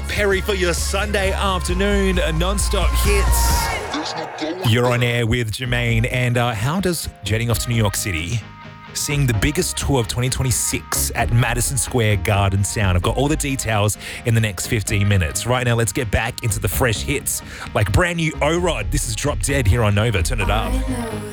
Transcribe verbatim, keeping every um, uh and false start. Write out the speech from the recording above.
Perry for your Sunday afternoon non-stop hits. You're on air with Jermaine, and uh, how does jetting off to New York City, seeing the biggest tour of twenty twenty-six at Madison Square Garden sound? I've got all the details in the next fifteen minutes. Right now, let's get back into the fresh hits, like brand new O-Rod. This is Drop Dead here on Nova. Turn it up.